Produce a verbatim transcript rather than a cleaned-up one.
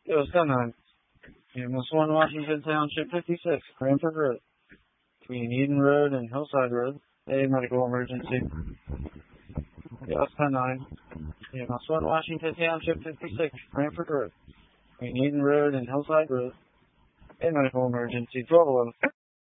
Yo, it's ten nine. Unit one, Washington Township fifty-six, Cranford Road. Between Eden Road and Hillside Road. A medical emergency. Yo, it's ten nine. Unit one, Washington Township fifty-six, Cranford Road. Between Eden Road and Hillside Road. A medical emergency. twelve eleven.